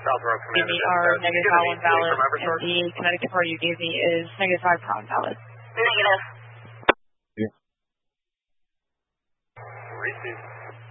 Southborough Gave me are negative vowel invalid, and the Connecticut part you gave me is negative 5 pound valid. Negative. Receive.